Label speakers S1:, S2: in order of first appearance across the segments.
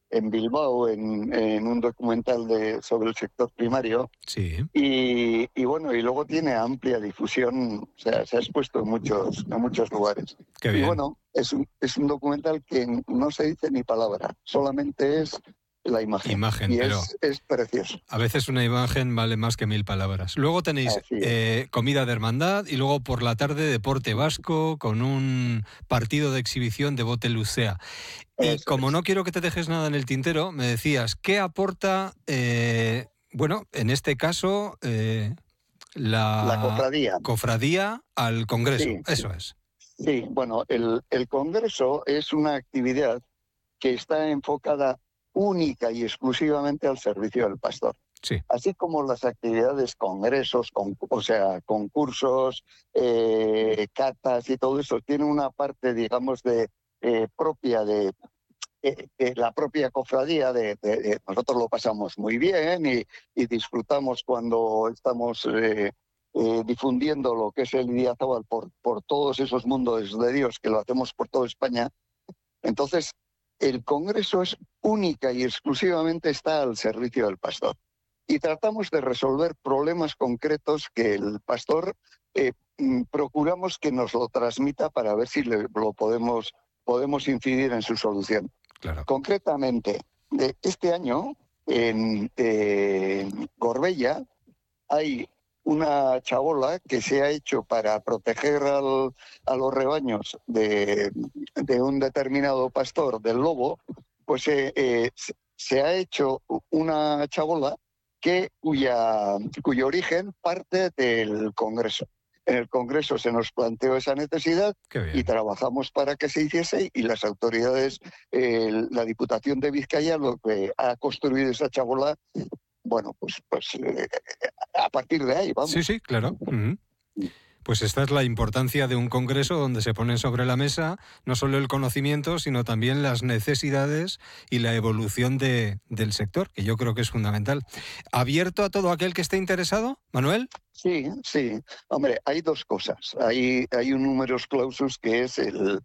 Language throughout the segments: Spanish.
S1: en Bilbao en un documental sobre el sector primario.
S2: Sí.
S1: Y bueno, y luego tiene amplia difusión, o sea, se ha expuesto en muchos lugares.
S2: Qué bien.
S1: Y bueno, es un documental que no se dice ni palabra, solamente es la imagen. Y
S2: pero
S1: es precioso.
S2: a veces una imagen vale más que 1000 palabras. Luego tenéis comida de hermandad y luego por la tarde deporte vasco con un partido de exhibición de bote lucea. Y como no quiero que te dejes nada en el tintero, me decías, ¿qué aporta, bueno, en este caso, la cofradía al Congreso?
S1: Sí,
S2: eso es.
S1: Sí, bueno, el Congreso es una actividad que está enfocada única y exclusivamente al servicio del pastor.
S2: Sí.
S1: Así como las actividades, congresos, concursos, catas y todo eso, tiene una parte, digamos, propia de la propia cofradía. Nosotros lo pasamos muy bien y disfrutamos cuando estamos difundiendo lo que es el Idiazábal por todos esos mundos de Dios, que lo hacemos por toda España. Entonces, el Congreso es única y exclusivamente está al servicio del pastor. Y tratamos de resolver problemas concretos que el pastor procuramos que nos lo transmita para ver si lo podemos incidir en su solución.
S2: Claro.
S1: Concretamente, este año en Gorbella hay una chabola que se ha hecho para proteger a los rebaños de un determinado pastor del lobo, pues se ha hecho una chabola cuyo origen parte del Congreso. En el Congreso se nos planteó esa necesidad y trabajamos para que se hiciese, y las autoridades, la Diputación de Vizcaya, lo que ha construido esa chabola, bueno, pues a partir de ahí, vamos.
S2: Sí, claro. Uh-huh. Pues esta es la importancia de un congreso donde se pone sobre la mesa no solo el conocimiento, sino también las necesidades y la evolución del sector, que yo creo que es fundamental. ¿Abierto a todo aquel que esté interesado, Manuel?
S1: Sí. Hombre, hay dos cosas. Hay un numerus clausus que es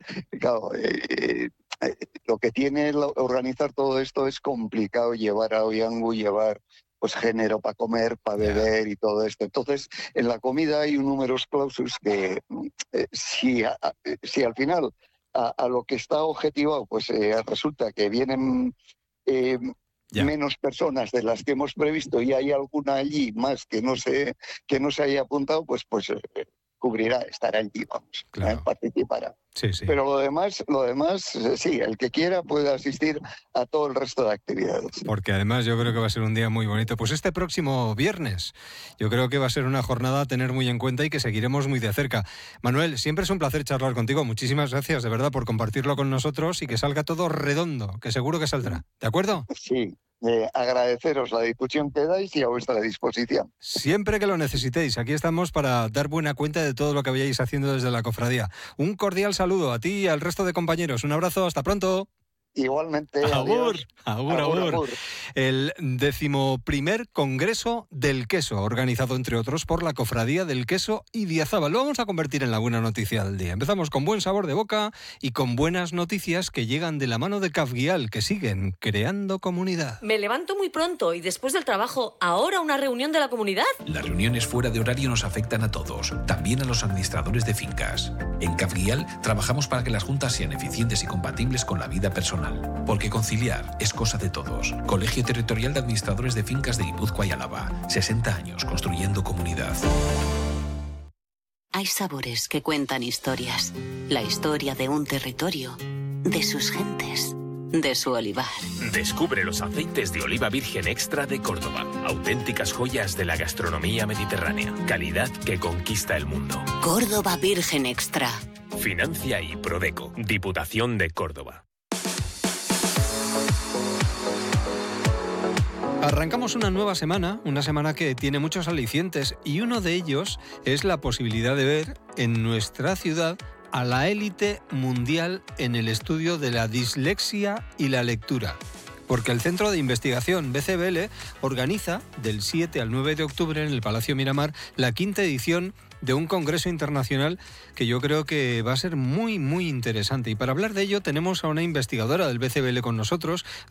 S1: lo que tiene organizar todo esto es complicado, llevar a Oyangu, llevar pues género para comer, para beber y todo esto. Entonces, en la comida hay un numerus clausus que si al final a lo que está objetivado, pues resulta que vienen menos personas de las que hemos previsto y hay alguna allí más que no se haya apuntado, pues cubrirá, estará allí, vamos, participará.
S2: Sí.
S1: Pero lo demás, sí, el que quiera puede asistir a todo el resto de actividades.
S2: Porque además yo creo que va a ser un día muy bonito. Pues este próximo viernes, yo creo que va a ser una jornada a tener muy en cuenta y que seguiremos muy de cerca. Manuel, siempre es un placer charlar contigo. Muchísimas gracias, de verdad, por compartirlo con nosotros y que salga todo redondo, que seguro que saldrá. ¿De acuerdo?
S1: Sí. Agradeceros la difusión que dais y a vuestra disposición.
S2: Siempre que lo necesitéis, aquí estamos para dar buena cuenta de todo lo que vayáis haciendo desde la cofradía. Un cordial saludo a ti y al resto de compañeros. Un abrazo, hasta pronto.
S1: Igualmente.
S2: Agur.
S1: Agur.
S2: El 11º Congreso del Queso, organizado entre otros por la Cofradía del Queso Idiazábal. Lo vamos a convertir en la buena noticia del día. Empezamos con buen sabor de boca y con buenas noticias que llegan de la mano de Cafguial, que siguen creando comunidad.
S3: Me levanto muy pronto y después del trabajo, ¿ahora una reunión de la comunidad?
S4: Las reuniones fuera de horario nos afectan a todos, también a los administradores de fincas. En Cafguial trabajamos para que las juntas sean eficientes y compatibles con la vida personal. Porque conciliar es cosa de todos. Colegio Territorial de Administradores de Fincas de Guipúzcoa y Álava. 60 años construyendo comunidad.
S5: Hay sabores que cuentan historias. La historia de un territorio, de sus gentes, de su olivar.
S6: Descubre los aceites de oliva virgen extra de Córdoba. Auténticas joyas de la gastronomía mediterránea. Calidad que conquista el mundo.
S5: Córdoba Virgen Extra.
S6: Financia y Prodeco. Diputación de Córdoba.
S2: Arrancamos una nueva semana, una semana que tiene muchos alicientes y uno de ellos es la posibilidad de ver en nuestra ciudad a la élite mundial en el estudio de la dislexia y la lectura. Porque el Centro de Investigación BCBL organiza del 7 al 9 de octubre en el Palacio Miramar la 5ª edición de un congreso internacional que yo creo que va a ser muy, muy interesante. Y para hablar de ello tenemos a una investigadora del BCBL con nosotros,